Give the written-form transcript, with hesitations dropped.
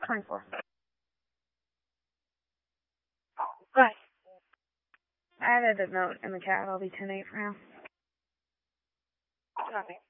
24. Bye. I added a note in the chat. I'll be 10-8 for now. Copy.